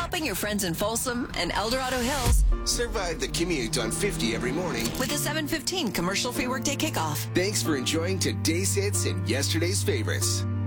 helping your friends in Folsom and El Dorado Hills Survive the commute on 50 every morning. with a 7:15 commercial-free workday kickoff. Thanks for enjoying today's hits and yesterday's favorites.